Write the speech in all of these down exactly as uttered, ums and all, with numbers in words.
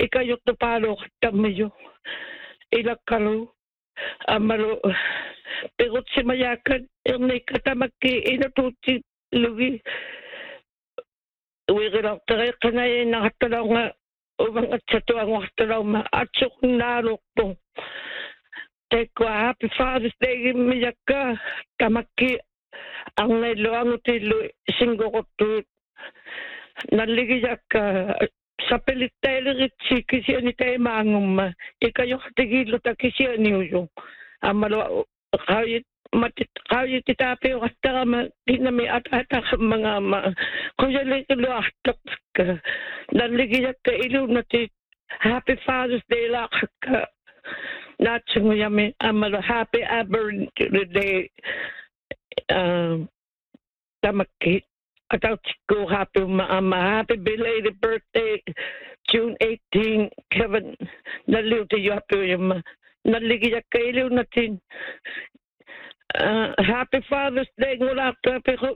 ikayotto palo tammeyo ilakkalu amalo pegot si mayakan erne katamakki inututi lugi wigiraw tere kanay nakatalaw nga ubang at sa tuwang wakatalaw ma atsok narokpo teko happy Father's Day miyaka tamakki ang nailoang utilo singgo ko tu naligiyak sa pelitele ritsi kisi ani tayo mangum ikayo katigilo ta kisi ani uyo amalo kayit matit kayit titapi o kasta ma dinami at-ata mga ma kuya likilo atak ka naligiyak ka ilo nati Happy Father's Day la ka natsung yami amalo Happy Birthday um tamakki ataw ko happy ma happy belated birthday June eighteenth Kevin naliw tayo happy yung naligiyak kailiw natin uh, Happy Father's Day ngula ko pero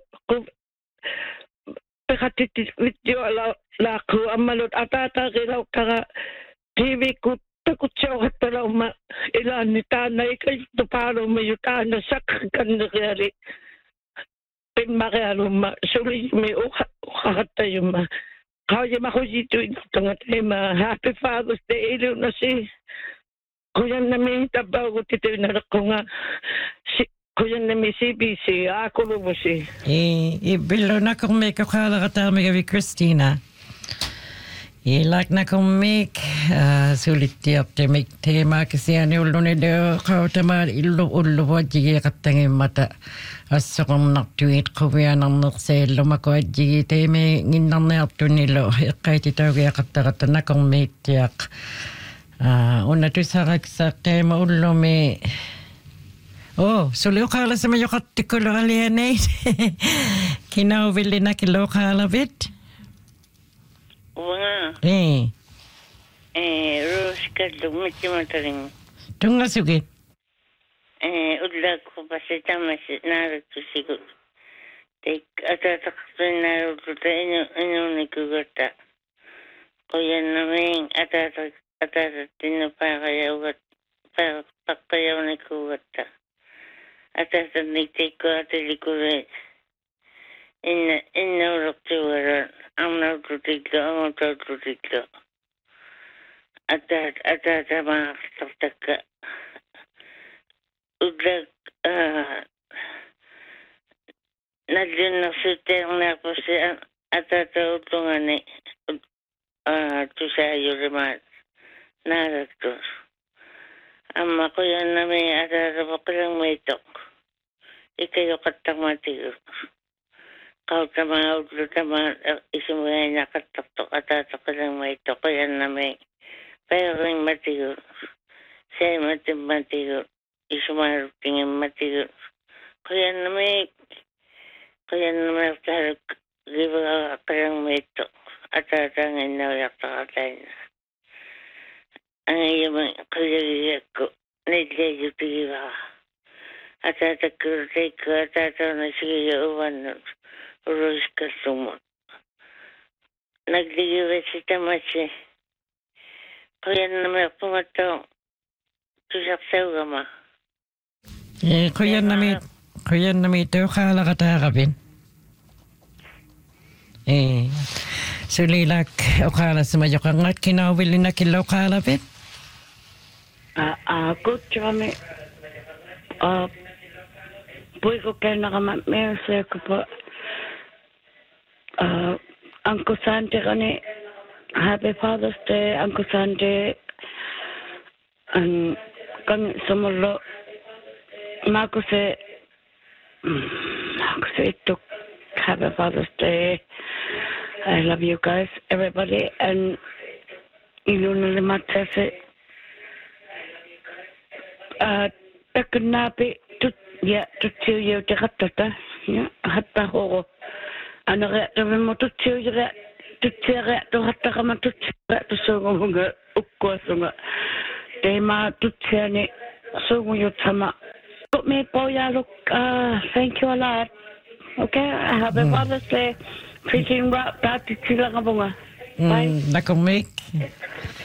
pekatitit video la la ko amalot atata kilaw kara T V ko takot siya katalaw ma ilan ni tanay kayo tupalo mayutana sakkan na kaya pen makayalo ma suli may ukakata yung ma kaya makujito ito nga tayo ma Happy Father's Day ilo na si kuya namin tabaw ko tito na ko nga si kuya namin C B C ako lumo si eh ibilo na kung may kakala katami gabi Christina ilak na kung may sulit tiap te may tema kasi ano ulo na daw kao tama ilo ulo wajigi katangin mata asa kong naktuit ko kaya nang nakselo mako wajigi te may nginang na ato nilo kaya titaw kaya katakata na kung may tiyak una tu sarak sa tema ulo may oh suli ukala sa mayo katikulo alianay kinawili na kilo ukala bit Wanga. Eh. Eh, Roska dumiti mataling. Tunga sugi. Eh, udla ko pasi tamas naruto sigo. Tek atatak naruto ta ino ino nikugata. Kuya namin atatak atatak tino pakayaw at pakayaw nikugata. Atatak nitiko atilikure. Inna inna roktiwaran. Ang natutiglo, ang natutiglo. Atat, atat, mga kataka. Udlag, ah, nadyan na suteng na po si atat, utungan ni, ah, tusayo rimat. Naratos. Ang makuyan na may atat, pakilang may tok. Ikayo katang matigo. Kau tama ulo tama isumay nakatok atatok lang may to kaya na may pero yung matigo siya matim matigo isumay tingin matigo kaya na may kaya na may tarok giba kayang may to atatangin na yak takatay na ang iyong kaya ko nidlay yung tigiba atatak kurtay ko atataw na siya uwan Roska sumo. Nagligiwa si Tamasi. Kuya naman pumato. Tusak sa ugama. Eh, kuya namin, kuya namin ito kala katakapin. Eh, sulilak o kala sa mayo kang at kinawili na kilo kalapin? ah ako tsame ah puwi ko kayo nakamamesa ko po Uh, Uncle Sante kani Happy Father's Day Uncle Sante ang kang sumulo mako se mako se ito Happy Father's Day I love you guys everybody and ilun limat se uh takunapi tut ya tutiu yo tekatata ya hatta ho ano kaya tabi mo tutsiyo kaya tutsiyo kaya to hatta ka matutsiyo kaya to sungo mga ukwa sunga tema tutsiyo ni sungo yung tama put me po ya look uh, thank you a lot okay happy Father's Day preaching rap dati sila ka bunga bye nakumik